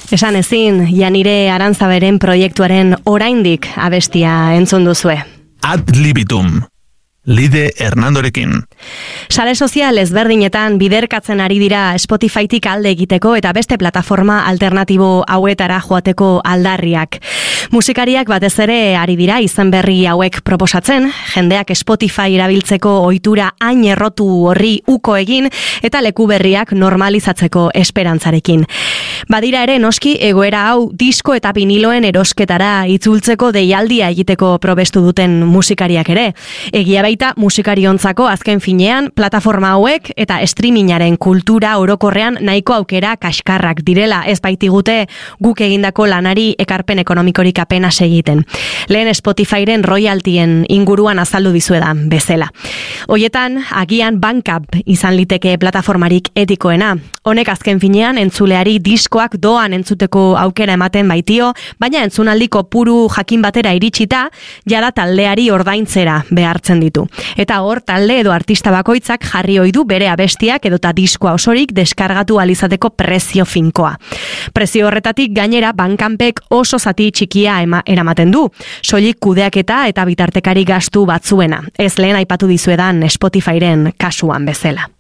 Esan ezin, Janire Arantzaberen proiektuaren oraindik abestia entzun duzue. Ad libitum. Lide Hernandorekin. Sare sozial ezberdinetan biderkatzen ari dira Spotifytik alde egiteko eta beste plataforma alternatibo hauetara joateko aldarriak. Musikariak batez ere ari dira izen berri hauek proposatzen, jendeak Spotify erabiltzeko ohitura hain errotu horri uko egin eta leku berriak normalizatzeko esperantzarekin. Badira ere noski egoera hau disko eta viniloen erosketara itzultzeko deialdia egiteko probestu duten musikariak ere. Egia baita musikariontzako azken finean plataforma hauek eta streamingaren kultura orokorrean nahiko aukera kaskarrak direla, ez baitigute guk egindako lanari ekarpen ekonomikorik apenas egiten. Lehen Spotifyren royaltien inguruan azaldu dizuedan bezala. Hoietan, agian Bandcamp izan liteke plataformarik etikoena. Honek azken finean entzuleari diskoak doan entzuteko aukera ematen baitio, baina entzunaldiko puru jakin batera iritsita, jada taldeari ordaintzera behartzen ditu. Eta hor, talde edo artista bakoitzak jarri ohi du bere abestiak edota diskoa osorik deskargatu alizateko prezio finkoa. Prezio horretatik gainera Bandcampek oso zati txikia eramaten du, soilik kudeaketa eta bitartekari gastu batzuena, ez lehen aipatu dizuedan Spotifyren kasuan bezala.